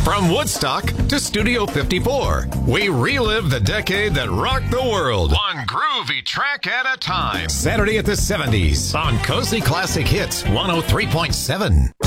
From Woodstock to Studio 54, we relive the decade that rocked the world. One groovy track at a time. Saturday at the 70s on Cozy Classic Hits 103.7.